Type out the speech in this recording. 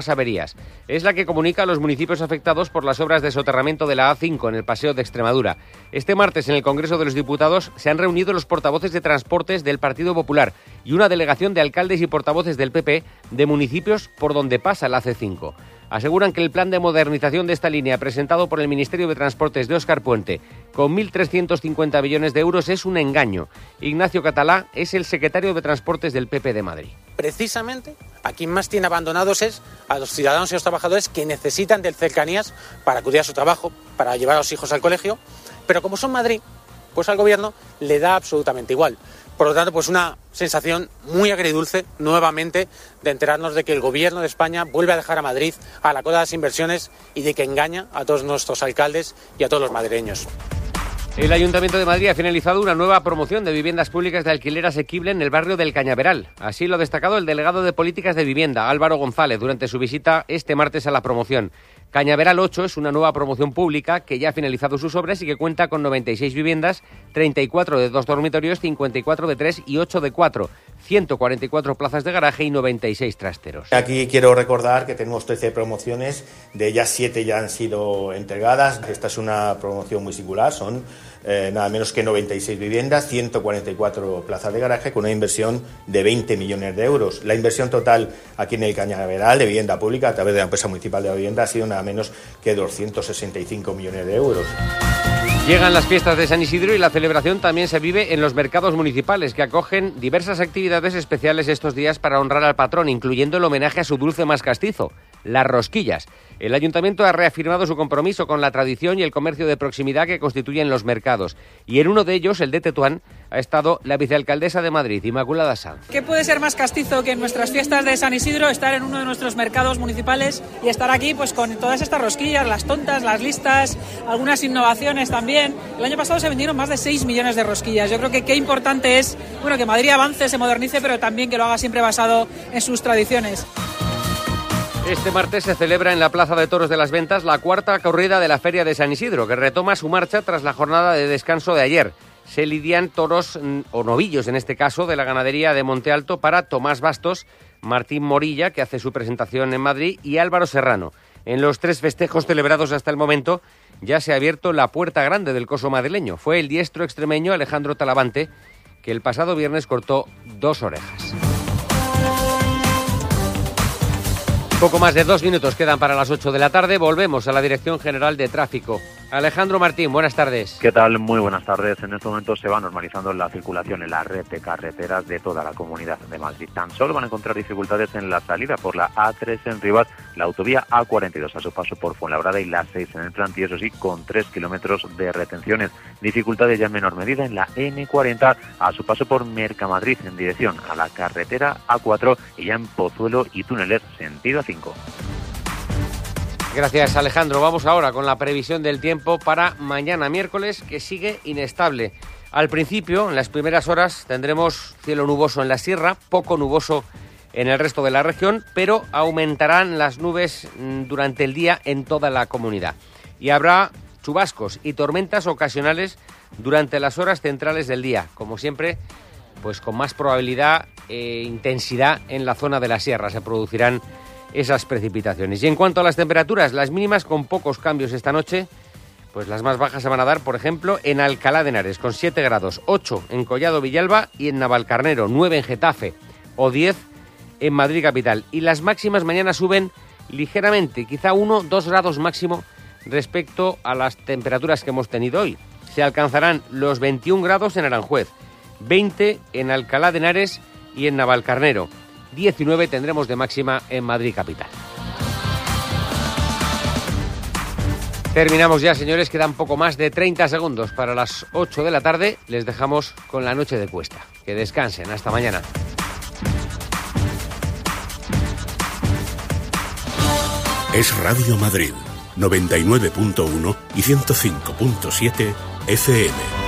averías. Es la que comunica a los municipios afectados por las obras de soterramiento de la A5 en el Paseo de Extremadura. Este martes en el Congreso de los Diputados se han reunido los portavoces de transportes del Partido Popular y una delegación de alcaldes y portavoces del PP de municipios por donde pasa la C5. Aseguran que el plan de modernización de esta línea presentado por el Ministerio de Transportes de Óscar Puente con 1.350 millones de euros es un engaño. Ignacio Catalá es el secretario de Transportes del PP de Madrid. Precisamente a quien más tiene abandonados es a los ciudadanos y los trabajadores que necesitan de cercanías para acudir a su trabajo, para llevar a los hijos al colegio, pero como son Madrid, pues al gobierno le da absolutamente igual. Por lo tanto, pues una sensación muy agridulce, nuevamente, de enterarnos de que el gobierno de España vuelve a dejar a Madrid a la cola de las inversiones y de que engaña a todos nuestros alcaldes y a todos los madrileños. El Ayuntamiento de Madrid ha finalizado una nueva promoción de viviendas públicas de alquiler asequible en el barrio del Cañaveral. Así lo ha destacado el delegado de Políticas de Vivienda, Álvaro González, durante su visita este martes a la promoción. Cañaveral 8 es una nueva promoción pública que ya ha finalizado sus obras y que cuenta con 96 viviendas, 34 de 2 dormitorios, 54 de 3 y 8 de 4, 144 plazas de garaje y 96 trasteros. Aquí quiero recordar que tenemos 13 promociones, de ellas 7 ya han sido entregadas. Esta es una promoción muy singular, son nada menos que 96 viviendas, 144 plazas de garaje con una inversión de 20 millones de euros. La inversión total aquí en el Cañaveral de vivienda pública a través de la empresa municipal de vivienda ha sido nada menos que 265 millones de euros. Llegan las fiestas de San Isidro y la celebración también se vive en los mercados municipales, que acogen diversas actividades especiales estos días para honrar al patrón, incluyendo el homenaje a su dulce más castizo, las rosquillas. El Ayuntamiento ha reafirmado su compromiso con la tradición y el comercio de proximidad que constituyen los mercados. Y en uno de ellos, el de Tetuán, ha estado la vicealcaldesa de Madrid, Inmaculada Sanz. ¿Qué puede ser más castizo que en nuestras fiestas de San Isidro estar en uno de nuestros mercados municipales y estar aquí pues con todas estas rosquillas, las tontas, las listas, algunas innovaciones también? El año pasado se vendieron más de 6 millones de rosquillas. Yo creo que qué importante es que Madrid avance, se modernice, pero también que lo haga siempre basado en sus tradiciones. Este martes se celebra en la Plaza de Toros de las Ventas la cuarta corrida de la Feria de San Isidro, que retoma su marcha tras la jornada de descanso de ayer. Se lidian toros, o novillos en este caso, de la ganadería de Monte Alto para Tomás Bastos, Martín Morilla, que hace su presentación en Madrid, y Álvaro Serrano. En los 3 festejos celebrados hasta el momento ya se ha abierto la puerta grande del coso madrileño. Fue el diestro extremeño Alejandro Talavante que el pasado viernes cortó 2 orejas. Poco más de 2 minutos quedan para las 8 de la tarde. Volvemos a la Dirección General de Tráfico. Alejandro Martín, buenas tardes. ¿Qué tal? Muy buenas tardes. En este momento se va normalizando la circulación en la red de carreteras de toda la Comunidad de Madrid. Tan solo van a encontrar dificultades en la salida por la A3 en Rivas, la autovía A42 a su paso por Fuenlabrada y la 6 en el Plantío, eso sí, con 3 kilómetros de retenciones. Dificultades ya en menor medida en la N40 a su paso por Mercamadrid en dirección a la carretera A4 y ya en Pozuelo y Túneles sentido A5. Gracias, Alejandro. Vamos ahora con la previsión del tiempo para mañana miércoles, que sigue inestable. Al principio, en las primeras horas, tendremos cielo nuboso en la sierra, poco nuboso en el resto de la región, pero aumentarán las nubes durante el día en toda la comunidad. Y habrá chubascos y tormentas ocasionales durante las horas centrales del día, como siempre, pues con más probabilidad e intensidad en la zona de la sierra se producirán esas precipitaciones. Y en cuanto a las temperaturas, las mínimas con pocos cambios esta noche, pues las más bajas se van a dar, por ejemplo, en Alcalá de Henares, con 7 grados, 8 en Collado Villalba y en Navalcarnero, 9 en Getafe o 10 en Madrid capital. Y las máximas mañana suben ligeramente, quizá 1 o 2 grados máximo respecto a las temperaturas que hemos tenido hoy. Se alcanzarán los 21 grados en Aranjuez, 20 en Alcalá de Henares y en Navalcarnero. 19 tendremos de máxima en Madrid capital. Terminamos ya, señores. Quedan poco más de 30 segundos para las 8 de la tarde. Les dejamos con la noche de Cuesta. Que descansen. Hasta mañana. Es Radio Madrid, 99.1 y 105.7 FM.